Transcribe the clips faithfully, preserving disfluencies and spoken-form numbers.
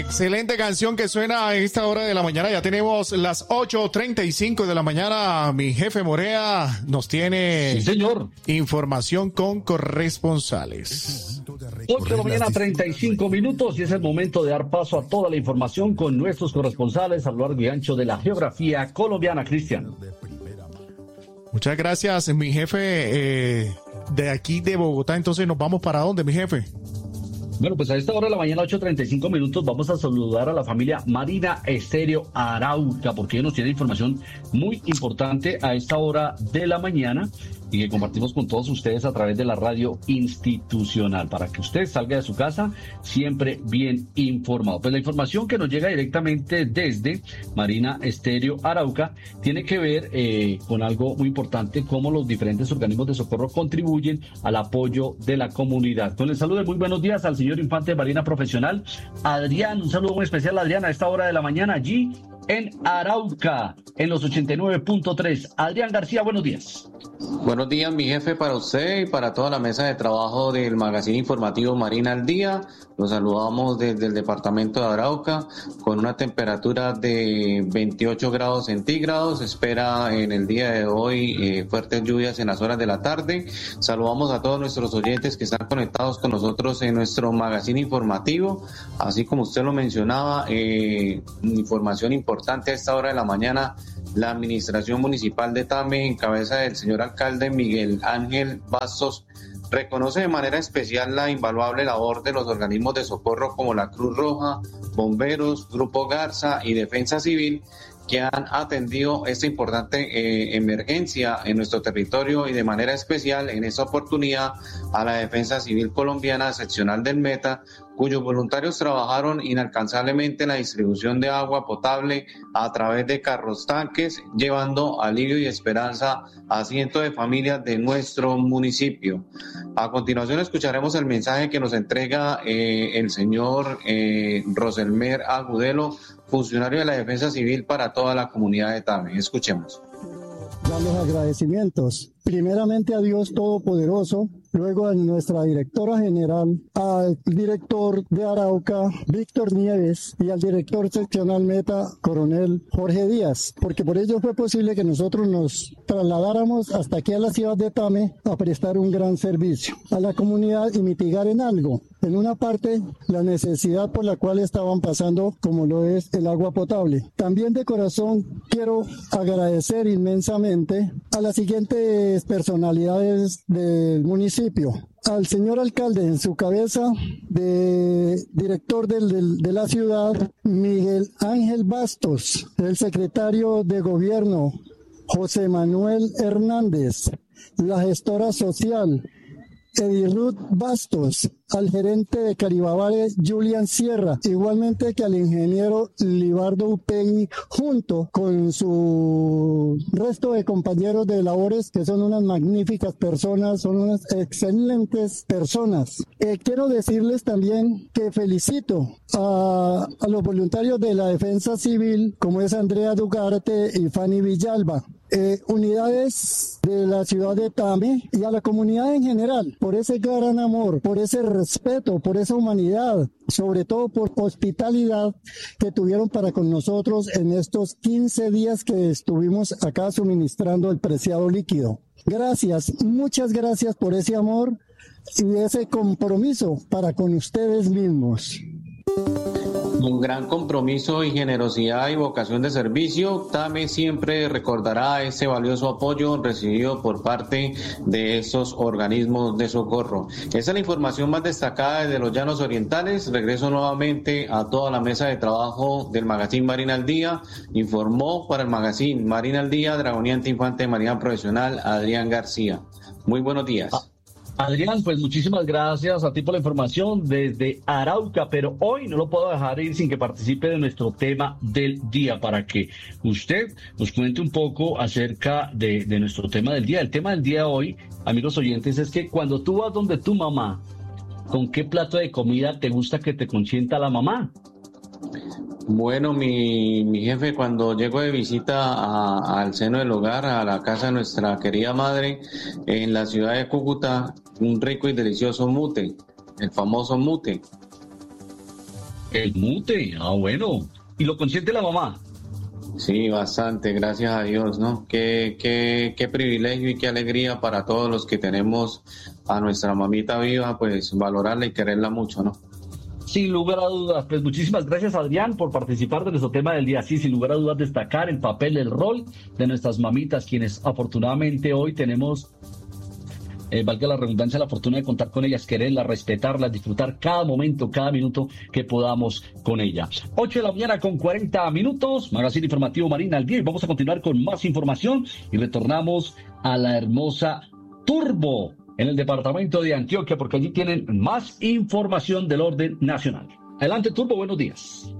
Excelente canción que suena a esta hora de la mañana. Ya tenemos las ocho treinta y cinco de la mañana. Mi jefe Morea nos tiene sí, señor. información con corresponsales. ocho de la mañana, treinta y cinco minutos, y es el momento de dar paso a toda la información con nuestros corresponsales a lo largo y ancho de la geografía colombiana. Cristian. Muchas gracias, mi jefe. Eh, de aquí de Bogotá, entonces nos vamos para dónde, mi jefe. Bueno, pues a esta hora de la mañana, ocho treinta y cinco minutos, vamos a saludar a la familia Marina Estéreo Arauca, porque ellos nos tienen información muy importante a esta hora de la mañana y que compartimos con todos ustedes a través de la radio institucional, para que usted salga de su casa siempre bien informado. Pues la información que nos llega directamente desde Marina Estéreo Arauca tiene que ver eh, con algo muy importante, cómo los diferentes organismos de socorro contribuyen al apoyo de la comunidad. Con el saludo de muy buenos días al señor infante de Marina Profesional, Adrián. Un saludo muy especial, Adrián, a esta hora de la mañana allí en Arauca, en los ochenta y nueve punto tres. Adrián García, buenos días. Buenos días, mi jefe, para usted y para toda la mesa de trabajo del magazine informativo Marina al Día. Los saludamos desde el departamento de Arauca con una temperatura de veintiocho grados centígrados. Se espera en el día de hoy eh, fuertes lluvias en las horas de la tarde. Saludamos a todos nuestros oyentes que están conectados con nosotros en nuestro magazine informativo. Así como usted lo mencionaba, eh, información importante a esta hora de la mañana. La administración municipal de Tame, en cabeza del señor alcalde Miguel Ángel Bastos, reconoce de manera especial la invaluable labor de los organismos de socorro como la Cruz Roja, Bomberos, Grupo Garza y Defensa Civil, que han atendido esta importante eh, emergencia en nuestro territorio, y de manera especial en esta oportunidad a la Defensa Civil Colombiana Seccional del Meta, cuyos voluntarios trabajaron inalcanzablemente en la distribución de agua potable a través de carros tanques, llevando alivio y esperanza a cientos de familias de nuestro municipio. A continuación escucharemos el mensaje que nos entrega eh, el señor eh, Roselmer Agudelo, funcionario de la Defensa Civil para toda la comunidad de Tame. Escuchemos. Dar los agradecimientos, primeramente a Dios Todopoderoso, luego a nuestra directora general, al director de Arauca, Víctor Nieves, y al director seccional Meta, coronel Jorge Díaz, porque por ello fue posible que nosotros nos trasladáramos hasta aquí a la ciudad de Tame a prestar un gran servicio a la comunidad y mitigar en algo, en una parte, la necesidad por la cual estaban pasando, como lo es el agua potable. También de corazón quiero agradecer inmensamente a las siguientes personalidades del municipio. Al señor alcalde, en su cabeza de director del, del, de la ciudad, Miguel Ángel Bastos, el secretario de gobierno, José Manuel Hernández, la gestora social, Edirut Bastos, al gerente de Caribabare, Julian Sierra, igualmente que al ingeniero Libardo Upegui, junto con su resto de compañeros de labores, que son unas magníficas personas, son unas excelentes personas. Eh, quiero decirles también que felicito a, a los voluntarios de la Defensa Civil, como es Andrea Dugarte y Fanny Villalba, Eh, unidades de la ciudad de Tame, y a la comunidad en general, por ese gran amor, por ese respeto, por esa humanidad, sobre todo por hospitalidad que tuvieron para con nosotros en estos quince días que estuvimos acá suministrando el preciado líquido. Gracias, muchas gracias por ese amor y ese compromiso para con ustedes mismos. Con gran compromiso y generosidad y vocación de servicio, Tame siempre recordará ese valioso apoyo recibido por parte de esos organismos de socorro. Esa es la información más destacada desde los Llanos Orientales. Regreso nuevamente a toda la mesa de trabajo del Magazine Marina al Día. Informó para el Magazine Marina al Día, Dragoniante Infante de Marina Profesional, Adrián García. Muy buenos días. Ah. Adrián, pues muchísimas gracias a ti por la información desde Arauca, pero hoy no lo puedo dejar ir sin que participe de nuestro tema del día, para que usted nos cuente un poco acerca de, de nuestro tema del día. El tema del día hoy, amigos oyentes, es que cuando tú vas donde tu mamá, ¿con qué plato de comida te gusta que te consienta la mamá? Bueno, mi, mi jefe, cuando llego de visita a, al seno del hogar, a la casa de nuestra querida madre, en la ciudad de Cúcuta, un rico y delicioso mute, el famoso mute. El mute, ah bueno. ¿Y lo consiente la mamá? Sí, bastante, gracias a Dios, ¿no? Qué, qué, qué privilegio y qué alegría para todos los que tenemos a nuestra mamita viva, pues valorarla y quererla mucho, ¿no? Sin lugar a dudas, pues muchísimas gracias, Adrián, por participar de nuestro tema del día. Sí, sin lugar a dudas, destacar el papel, el rol de nuestras mamitas, quienes afortunadamente hoy tenemos, eh, valga la redundancia, la fortuna de contar con ellas, quererlas, respetarlas, disfrutar cada momento, cada minuto que podamos con ellas. ocho de la mañana con cuarenta minutos, Magazine Informativo Marina al día, y vamos a continuar con más información y retornamos a la hermosa Turbo, en el departamento de Antioquia, porque allí tienen más información del orden nacional. Adelante, Turbo, buenos días.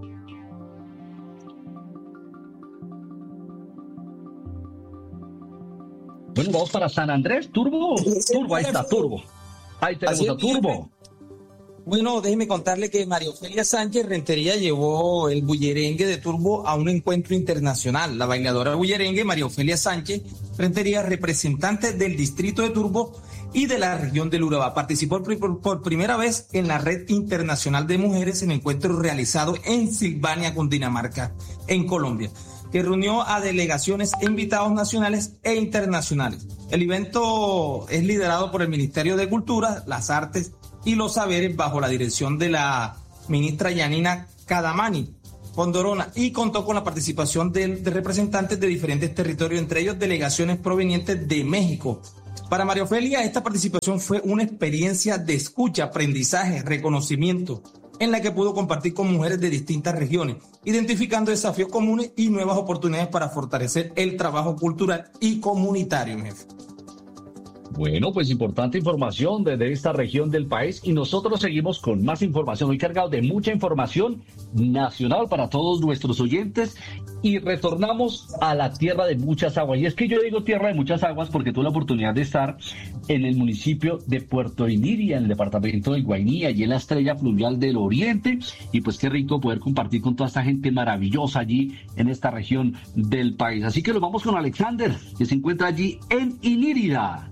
Bueno, vamos para San Andrés, Turbo. Turbo, ahí está, Turbo. Ahí tenemos a Turbo. Bueno, déjeme contarle que María Ofelia Sánchez Rentería llevó el bullerengue de Turbo a un encuentro internacional. La bailadora bullerengue María Ofelia Sánchez Rentería, representante del distrito de Turbo y de la región del Urabá, participó por, por primera vez en la Red Internacional de Mujeres en encuentro realizado en Silvania, Cundinamarca, en Colombia, que reunió a delegaciones e invitados nacionales e internacionales. El evento es liderado por el Ministerio de Cultura, las Artes y los Saberes bajo la dirección de la ministra Yanina Cadamani Condorona y contó con la participación de, de representantes de diferentes territorios, entre ellos delegaciones provenientes de México. Para María Ofelia, esta participación fue una experiencia de escucha, aprendizaje, reconocimiento, en la que pudo compartir con mujeres de distintas regiones, identificando desafíos comunes y nuevas oportunidades para fortalecer el trabajo cultural y comunitario, mi jefe. Bueno, pues importante información desde esta región del país y nosotros seguimos con más información, hoy cargados de mucha información nacional para todos nuestros oyentes y retornamos a la tierra de muchas aguas. Y es que yo digo tierra de muchas aguas porque tuve la oportunidad de estar en el municipio de Puerto Iniria, en el departamento del Guainí, allí en la estrella fluvial del Oriente, y pues qué rico poder compartir con toda esta gente maravillosa allí en esta región del país. Así que nos vamos con Alexander, que se encuentra allí en Inírida.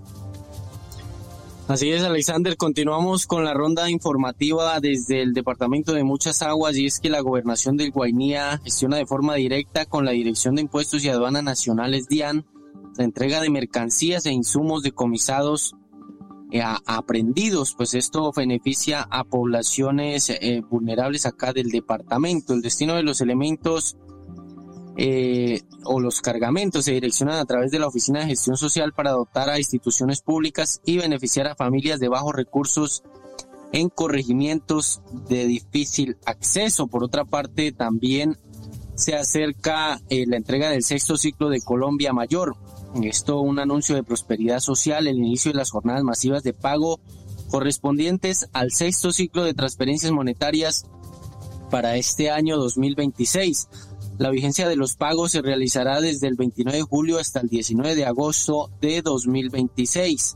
Así es, Alexander, continuamos con la ronda informativa desde el departamento de Muchas Aguas, y es que la gobernación del Guainía gestiona de forma directa con la Dirección de Impuestos y Aduanas Nacionales DIAN la entrega de mercancías e insumos decomisados eh, a, aprehendidos, pues esto beneficia a poblaciones eh, vulnerables acá del departamento. El destino de los elementos Eh, o los cargamentos se direccionan a través de la Oficina de Gestión Social para dotar a instituciones públicas y beneficiar a familias de bajos recursos en corregimientos de difícil acceso. Por otra parte, también se acerca eh, la entrega del sexto ciclo de Colombia Mayor. Esto un anuncio de prosperidad social, el inicio de las jornadas masivas de pago correspondientes al sexto ciclo de transferencias monetarias para este año dos mil veintiséis. La vigencia de los pagos se realizará desde el veintinueve de julio hasta el diecinueve de agosto de dos mil veintiséis.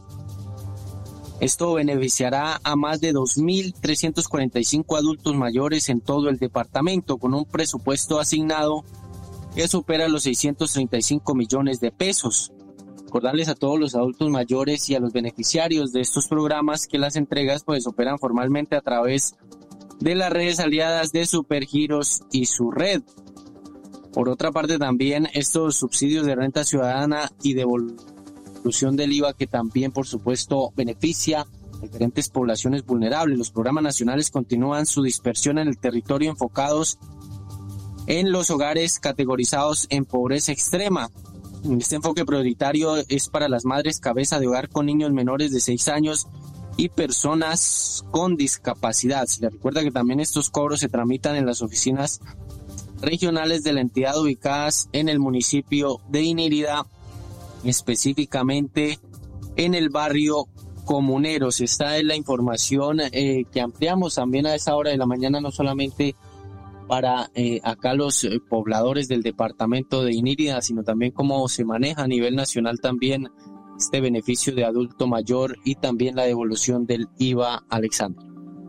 Esto beneficiará a más de dos mil trescientos cuarenta y cinco adultos mayores en todo el departamento, con un presupuesto asignado que supera los seiscientos treinta y cinco millones de pesos. Recordarles a todos los adultos mayores y a los beneficiarios de estos programas que las entregas pues operan formalmente a través de las redes aliadas de Supergiros y su red. Por otra parte, también estos subsidios de renta ciudadana y devolución del I V A, que también, por supuesto, beneficia a diferentes poblaciones vulnerables. Los programas nacionales continúan su dispersión en el territorio, enfocados en los hogares categorizados en pobreza extrema. Este enfoque prioritario es para las madres cabeza de hogar con niños menores de seis años y personas con discapacidad. Se les recuerda que también estos cobros se tramitan en las oficinas regionales de la entidad ubicadas en el municipio de Inírida, específicamente en el barrio Comuneros. Esta es la información eh, que ampliamos también a esta hora de la mañana, no solamente para eh, acá los eh, pobladores del departamento de Inírida, sino también cómo se maneja a nivel nacional también este beneficio de adulto mayor y también la devolución del I V A, Alexander.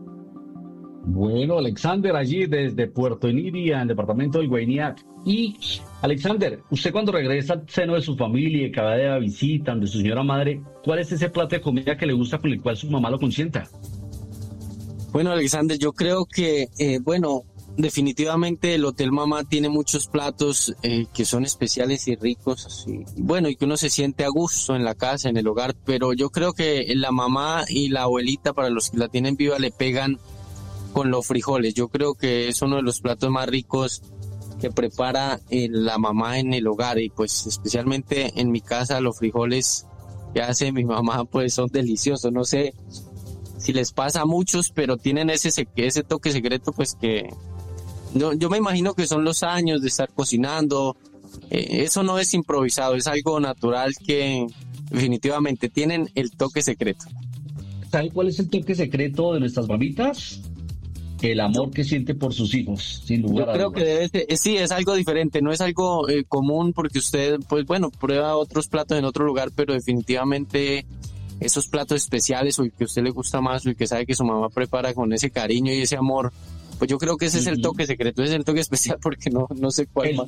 Bueno, Alexander, allí desde Puerto Iniria, en el departamento del Guainía. Y, Alexander, usted cuando regresa al seno de su familia y cada día visitan de su señora madre, ¿cuál es ese plato de comida que le gusta con el cual su mamá lo consienta? Bueno, Alexander, yo creo que, eh, bueno, definitivamente el Hotel Mamá tiene muchos platos eh, que son especiales y ricos, así. Bueno, y que uno se siente a gusto en la casa, en el hogar, pero yo creo que la mamá y la abuelita, para los que la tienen viva, le pegan con los frijoles. Yo creo que es uno de los platos más ricos que prepara eh, la mamá en el hogar, y pues especialmente en mi casa los frijoles que hace mi mamá pues son deliciosos. No sé si les pasa a muchos, pero tienen ese ese toque secreto, pues que yo, yo me imagino que son los años de estar cocinando. Eh, eso no es improvisado, es algo natural que definitivamente tienen el toque secreto. ¿Sabe cuál es el toque secreto de nuestras mamitas? El amor que siente por sus hijos, sin lugar Yo a creo dudas. que debe ser, eh, sí, es algo diferente, no es algo eh, común, porque usted, pues bueno, prueba otros platos en otro lugar, pero definitivamente esos platos especiales, o el que a usted le gusta más, o el que sabe que su mamá prepara con ese cariño y ese amor, pues yo creo que ese uh-huh. es el toque secreto, ese es el toque especial, porque no, no sé cuál el, más.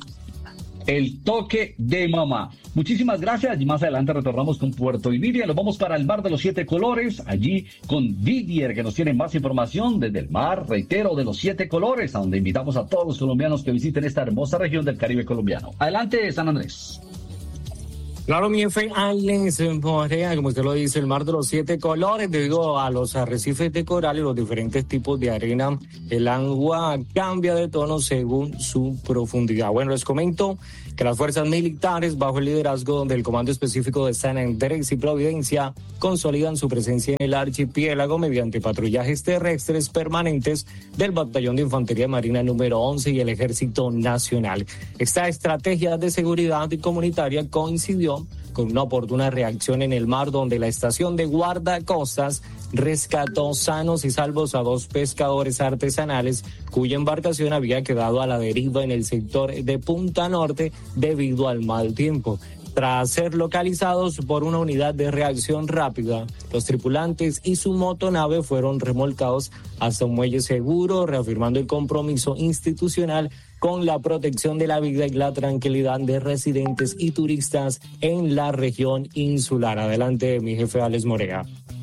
El toque de mamá. Muchísimas gracias, y más adelante retornamos con Puerto Iberia. Nos vamos para el Mar de los Siete Colores, allí con Didier, que nos tiene más información desde el mar, reitero, de los Siete Colores, a donde invitamos a todos los colombianos que visiten esta hermosa región del Caribe colombiano. Adelante, San Andrés. Claro, mi jefe Alex Morea, como usted lo dice, el Mar de los Siete Colores, debido a los arrecifes de coral y los diferentes tipos de arena, el agua cambia de tono según su profundidad. Bueno, les comento que las fuerzas militares, bajo el liderazgo del Comando Específico de San Andrés y Providencia, consolidan su presencia en el archipiélago mediante patrullajes terrestres permanentes del Batallón de Infantería Marina número once y el Ejército Nacional. Esta estrategia de seguridad comunitaria coincidió con una oportuna reacción en el mar, donde la estación de guardacostas rescató sanos y salvos a dos pescadores artesanales cuya embarcación había quedado a la deriva en el sector de Punta Norte debido al mal tiempo. Tras ser localizados por una unidad de reacción rápida, los tripulantes y su motonave fueron remolcados hasta un muelle seguro, reafirmando el compromiso institucional con la protección de la vida y la tranquilidad de residentes y turistas en la región insular. Adelante, mi jefe Alex Morea.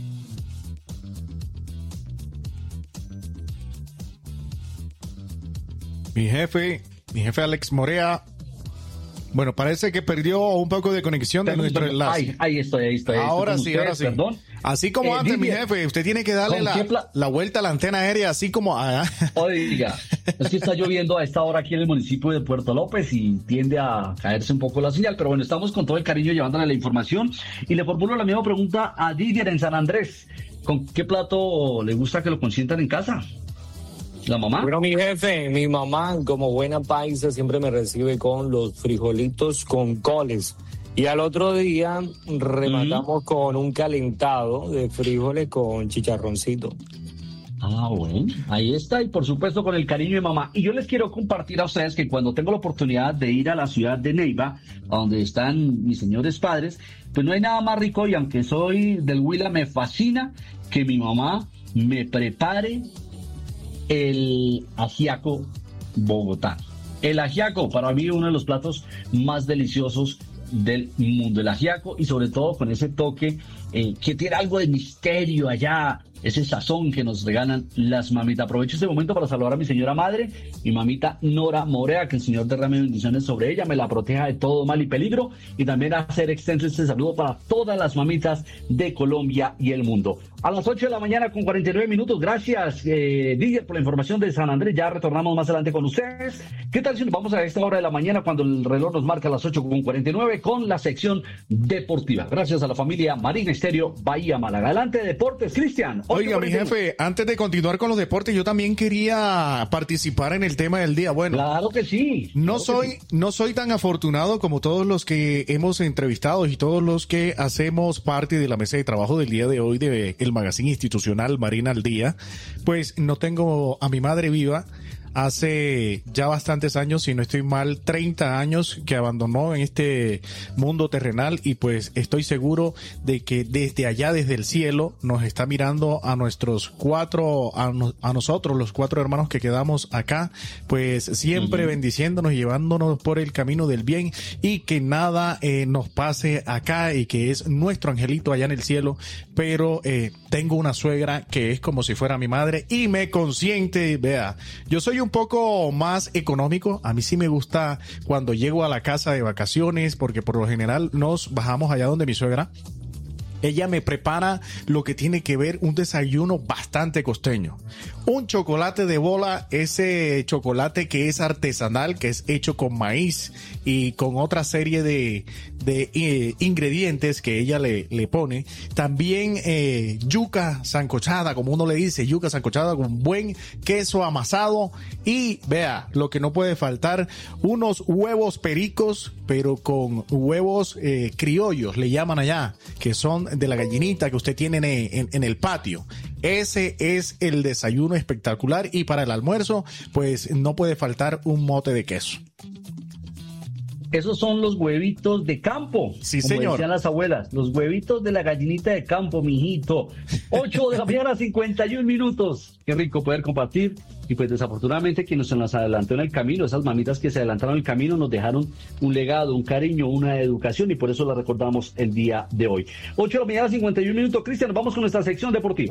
Mi jefe, mi jefe Alex Morea. Bueno, parece que perdió un poco de conexión de nuestro enlace. Ahí, ahí estoy, ahí estoy. Ahora estoy sí, ustedes, ahora sí. Perdón. Así como eh, antes, Didier, mi jefe, usted tiene que darle la, pla- la vuelta a la antena aérea, así como... Ah. Oiga, es que está lloviendo a esta hora aquí en el municipio de Puerto López y tiende a caerse un poco la señal, pero bueno, estamos con todo el cariño llevándole la información y le formulo la misma pregunta a Didier en San Andrés. ¿Con qué plato le gusta que lo consientan en casa? ¿La mamá? Bueno, mi jefe, mi mamá, como buena paisa, siempre me recibe con los frijolitos con coles. Y al otro día rematamos uh-huh. con un calentado de frijoles con chicharroncito. Ah, bueno, ahí está, y por supuesto con el cariño de mamá. Y yo les quiero compartir a ustedes que cuando tengo la oportunidad de ir a la ciudad de Neiva, donde están mis señores padres, pues no hay nada más rico, y aunque soy del Huila, me fascina que mi mamá me prepare el ajiaco bogotano. El ajiaco, para mí, uno de los platos más deliciosos del mundo, el ajiaco, y sobre todo con ese toque eh, que tiene algo de misterio allá, ese sazón que nos regalan las mamitas. Aprovecho este momento para saludar a mi señora madre, mi mamita Nora Morea, que el Señor derrame bendiciones sobre ella, me la proteja de todo mal y peligro, y también hacer extenso este saludo para todas las mamitas de Colombia y el mundo. A las ocho de la mañana con cuarenta y nueve minutos, gracias eh, Didier por la información de San Andrés, ya retornamos más adelante con ustedes. ¿Qué tal si nos vamos a esta hora de la mañana cuando el reloj nos marca las ocho con cuarenta y nueve con la sección deportiva? Gracias a la familia Marina Estéreo Bahía Málaga. Adelante, deportes, Cristian. Oiga, mi jefe, antes de continuar con los deportes, yo también quería participar en el tema del día. Bueno, claro que sí. No claro soy, que sí. no soy tan afortunado como todos los que hemos entrevistado y todos los que hacemos parte de la mesa de trabajo del día de hoy de el magazine institucional Marina al Día. Pues no tengo a mi madre viva. Hace ya bastantes años, si no estoy mal, treinta años que abandonó en este mundo terrenal, y pues estoy seguro de que desde allá, desde el cielo, nos está mirando a nuestros cuatro, a, no, a nosotros, los cuatro hermanos que quedamos acá, pues siempre uh-huh. bendiciéndonos y llevándonos por el camino del bien, y que nada eh, nos pase acá, y que es nuestro angelito allá en el cielo. Pero eh, tengo una suegra que es como si fuera mi madre y me consiente. Vea, yo soy un un poco más económico. A mí sí me gusta cuando llego a la casa de vacaciones, porque por lo general nos bajamos allá donde mi suegra. Ella me prepara lo que tiene que ver un desayuno bastante costeño. Un chocolate de bola, ese chocolate que es artesanal, que es hecho con maíz y con otra serie de, de eh, ingredientes que ella le, le pone. También eh, yuca sancochada, como uno le dice, yuca sancochada con buen queso amasado. Y vea, lo que no puede faltar, unos huevos pericos, pero con huevos eh, criollos, le llaman allá, que son de la gallinita que usted tiene en, en, en el patio. Ese es el desayuno espectacular, y para el almuerzo pues no puede faltar un mote de queso. Esos son los huevitos de campo. Sí, como señor. decían las abuelas, los huevitos de la gallinita de campo, mijito. ocho de la mañana, cincuenta y un minutos. Qué rico poder compartir. Y pues desafortunadamente quien se nos adelantó en el camino, esas mamitas que se adelantaron en el camino, nos dejaron un legado, un cariño, una educación, y por eso la recordamos el día de hoy. ocho de la mañana, cincuenta y un minutos. Cristian, vamos con nuestra sección deportiva.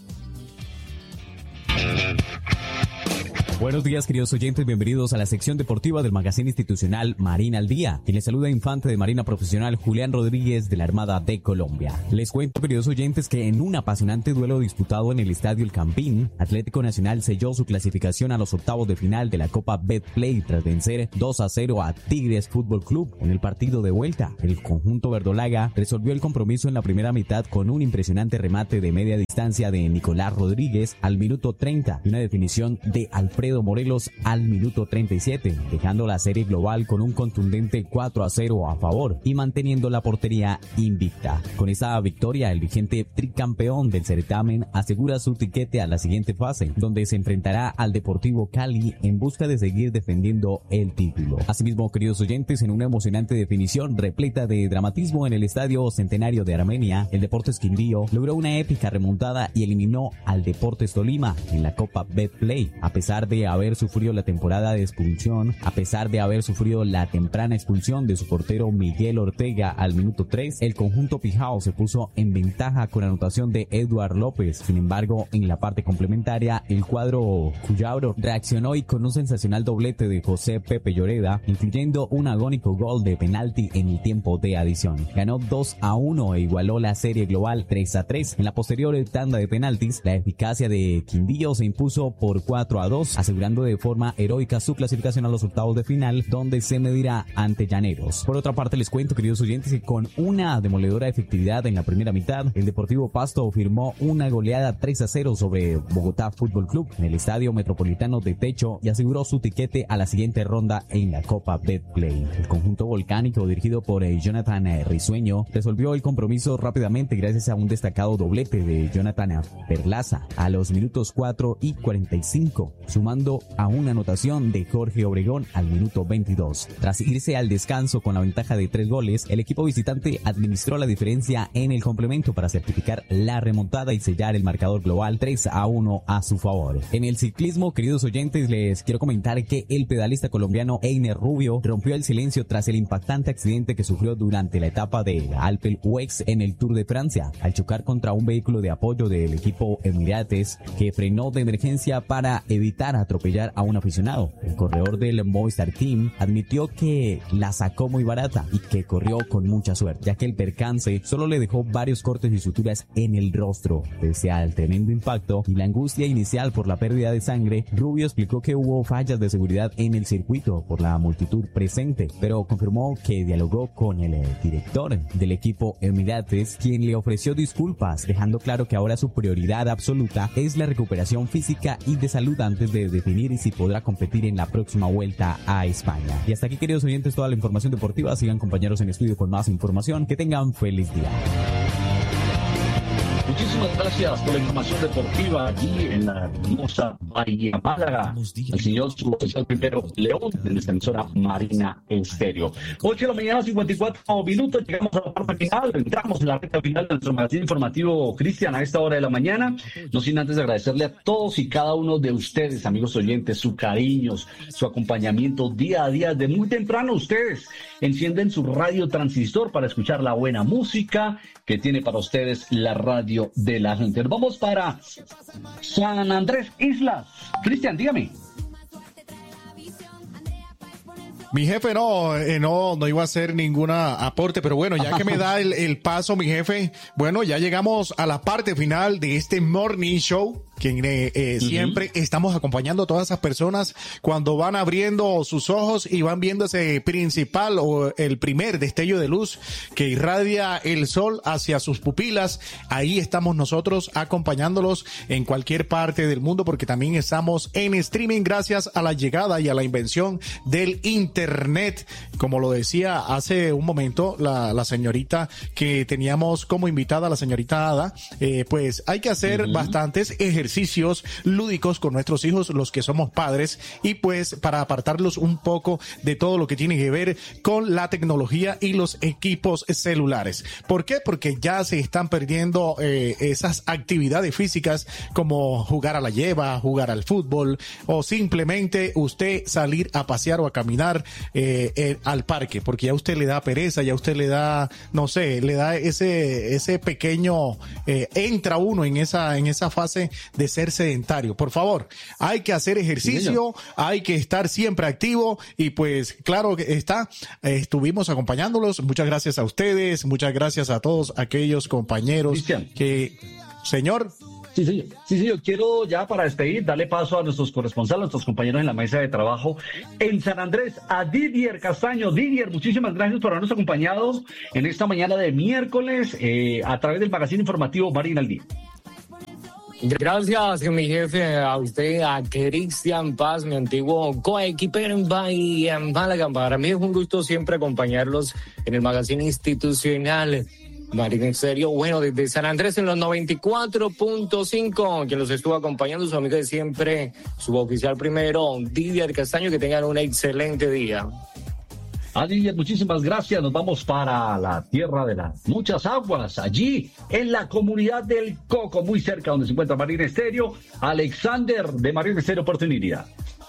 Buenos días, queridos oyentes, bienvenidos a la sección deportiva del magazine institucional Marina al Día. Y les saluda infante de Marina Profesional Julián Rodríguez de la Armada de Colombia. Les cuento, queridos oyentes, que en un apasionante duelo disputado en el Estadio El Campín, Atlético Nacional selló su clasificación a los octavos de final de la Copa Betplay tras vencer dos a cero a Tigres Fútbol Club en el partido de vuelta. El conjunto verdolaga resolvió el compromiso en la primera mitad con un impresionante remate de media distancia de Nicolás Rodríguez al minuto treinta y una definición de Alfredo Morelos al minuto treinta y siete, dejando la serie global con un contundente cuatro a cero a favor y manteniendo la portería invicta. Con esta victoria, el vigente tricampeón del certamen asegura su tiquete a la siguiente fase, donde se enfrentará al Deportivo Cali en busca de seguir defendiendo el título. Asimismo, queridos oyentes, en una emocionante definición repleta de dramatismo en el Estadio Centenario de Armenia, el Deportes Quindío logró una épica remontada y eliminó al Deportes Tolima en la Copa Betplay, a pesar de haber sufrido la temporada de expulsión, a pesar de haber sufrido la temprana expulsión de su portero Miguel Ortega al minuto tres, el conjunto pijao se puso en ventaja con anotación de Eduard López. Sin embargo, en la parte complementaria, el cuadro cuyabro reaccionó y con un sensacional doblete de José Pepe Lloreda, incluyendo un agónico gol de penalti en el tiempo de adición. Ganó dos a uno e igualó la serie global tres a tres. En la posterior tanda de penaltis, la eficacia de Quindío se impuso por cuatro a dos, asegurando de forma heroica su clasificación a los octavos de final, donde se medirá ante Llaneros. Por otra parte, les cuento, queridos oyentes, que con una demoledora efectividad en la primera mitad, el Deportivo Pasto firmó una goleada tres a cero sobre Bogotá Fútbol Club en el Estadio Metropolitano de Techo y aseguró su tiquete a la siguiente ronda en la Copa Betplay. El conjunto volcánico, dirigido por eh, Jonathan eh, Risueño, resolvió el compromiso rápidamente gracias a un destacado doblete de Jonathan Perlaza a los minutos cuatro y cuarenta y cinco, sumando a una anotación de Jorge Obregón al minuto veintidós. Tras irse al descanso con la ventaja de tres goles, el equipo visitante administró la diferencia en el complemento para certificar la remontada y sellar el marcador global tres a uno a su favor. En el ciclismo, queridos oyentes, les quiero comentar que el pedalista colombiano Einer Rubio rompió el silencio tras el impactante accidente que sufrió durante la etapa de Alpe d'Huez en el Tour de Francia, al chocar contra un vehículo de apoyo del equipo Emirates que frenó de emergencia para evitar atropellar a un aficionado. El corredor del Movistar Team admitió que la sacó muy barata y que corrió con mucha suerte, ya que el percance solo le dejó varios cortes y suturas en el rostro. Pese al tremendo impacto y la angustia inicial por la pérdida de sangre, Rubio explicó que hubo fallas de seguridad en el circuito por la multitud presente, pero confirmó que dialogó con el director del equipo Emirates, quien le ofreció disculpas, dejando claro que ahora su prioridad absoluta es la recuperación física y de salud antes de definir si podrá competir en la próxima vuelta a España. Y hasta aquí, queridos oyentes, toda la información deportiva. Sigan compañeros en estudio con más información. Que tengan feliz día. Muchísimas gracias por la información deportiva allí en la hermosa Bahía Málaga. El señor suboficial primero León de nuestra emisora Marina Estéreo. ocho de la mañana, cincuenta y cuatro minutos. Llegamos a la parte final. Entramos en la recta final de nuestro magazine informativo, Cristian, a esta hora de la mañana. No sin antes agradecerle a todos y cada uno de ustedes, amigos oyentes, su cariños, su acompañamiento día a día. De muy temprano ustedes encienden su radio transistor para escuchar la buena música que tiene para ustedes la radio de la gente. Vamos para San Andrés Islas. Cristian, dígame. Mi jefe no, eh, no, no iba a hacer ninguna aporte, pero bueno, ya que me da el, el paso, mi jefe, bueno, ya llegamos a la parte final de este Morning Show, que eh, eh, uh-huh. siempre estamos acompañando a todas esas personas cuando van abriendo sus ojos y van viendo ese principal o el primer destello de luz que irradia el sol hacia sus pupilas. Ahí estamos nosotros acompañándolos en cualquier parte del mundo, porque también estamos en streaming gracias a la llegada y a la invención del internet. Como lo decía hace un momento la, la señorita que teníamos como invitada, la señorita Ada, eh, pues hay que hacer uh-huh. bastantes ejercicios ejercicios lúdicos con nuestros hijos, los que somos padres, y pues para apartarlos un poco de todo lo que tiene que ver con la tecnología y los equipos celulares. ¿Por qué? Porque ya se están perdiendo eh, esas actividades físicas como jugar a la lleva, jugar al fútbol o simplemente usted salir a pasear o a caminar eh, eh, al parque, porque ya usted le da pereza, ya usted le da, no sé, le da ese ese pequeño, eh, entra uno en esa en esa fase de ser sedentario. Por favor, hay que hacer ejercicio, sí, hay que estar siempre activo y pues claro que está, eh, estuvimos acompañándolos. Muchas gracias a ustedes, muchas gracias a todos aquellos compañeros Cristian. que, señor. Sí, señor. Sí, señor. Quiero ya para despedir, darle paso a nuestros corresponsales, a nuestros compañeros en la mesa de trabajo en San Andrés, a Didier Castaño. Didier, muchísimas gracias por habernos acompañado en esta mañana de miércoles eh, a través del magazine informativo Marina al Día. Gracias, mi jefe, a usted, a Cristian Paz, mi antiguo coequipero en Bahía, en Málaga. Para mí es un gusto siempre acompañarlos en el magazine institucional Marina Estéreo. Bueno, desde San Andrés en los noventa y cuatro punto cinco, quien los estuvo acompañando, su amigo de siempre, suboficial primero, Didier Castaño. Que tengan un excelente día. A Didier, muchísimas gracias. Nos vamos para la tierra de las muchas aguas, allí en la comunidad del Coco, muy cerca donde se encuentra Marina Estéreo. Alexander de Marina Estéreo, Puerto Inírida.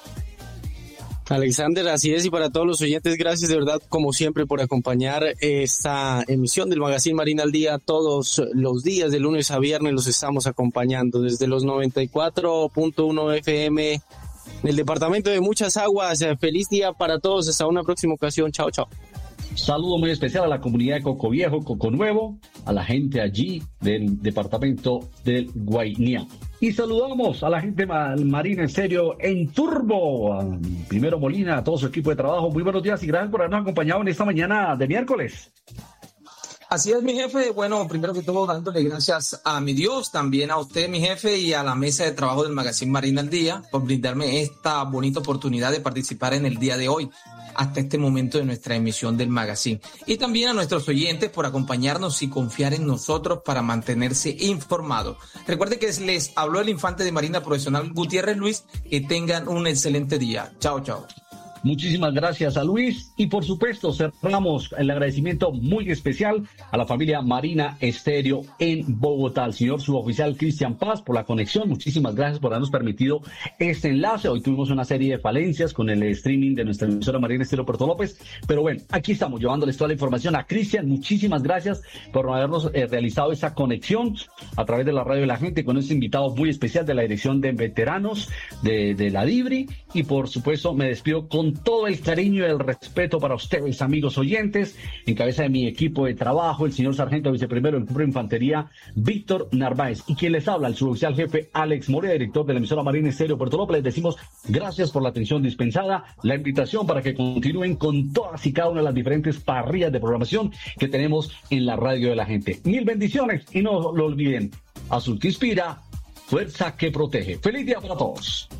Alexander, así es, y para todos los oyentes, gracias de verdad, como siempre, por acompañar esta emisión del Magazine Marina al Día. Todos los días, de lunes a viernes, los estamos acompañando desde los noventa y cuatro punto uno F M del departamento de Muchas Aguas. Feliz día para todos, hasta una próxima ocasión. Chao, chao. Saludo muy especial a la comunidad de Coco Viejo, Coco Nuevo, a la gente allí del departamento del Guainía. Y saludamos a la gente de Marina Estéreo en Turbo, a Primero Molina, a todo su equipo de trabajo. Muy buenos días y gracias por habernos acompañado en esta mañana de miércoles. Así es, mi jefe. Bueno, primero que todo, dándole gracias a mi Dios, también a usted, mi jefe, y a la mesa de trabajo del Magazine Marina al Día por brindarme esta bonita oportunidad de participar en el día de hoy, hasta este momento de nuestra emisión del Magazine. Y también a nuestros oyentes por acompañarnos y confiar en nosotros para mantenerse informados. Recuerden que les habló el infante de Marina Profesional Gutiérrez Luis. Que tengan un excelente día. Chao, chao. Muchísimas gracias a Luis y por supuesto cerramos el agradecimiento muy especial a la familia Marina Estéreo en Bogotá, al señor suboficial Cristian Paz por la conexión. Muchísimas gracias por habernos permitido este enlace. Hoy tuvimos una serie de falencias con el streaming de nuestra emisora Marina Estéreo Puerto López, pero bueno, aquí estamos llevándoles toda la información a Cristian. Muchísimas gracias por habernos eh, realizado esa conexión a través de la radio de la gente con este invitado muy especial de la dirección de veteranos de, de la DIVRI. Y por supuesto me despido con todo el cariño y el respeto para ustedes, amigos oyentes, en cabeza de mi equipo de trabajo, el señor sargento viceprimero del Cuerpo de Infantería, Víctor Narváez, y quien les habla, el suboficial jefe Alex Morea, director de la emisora Marina Estéreo Puerto López. Les decimos gracias por la atención dispensada, la invitación para que continúen con todas y cada una de las diferentes parrillas de programación que tenemos en la radio de la gente. Mil bendiciones y no lo olviden, Azul que inspira, fuerza que protege. Feliz día para todos.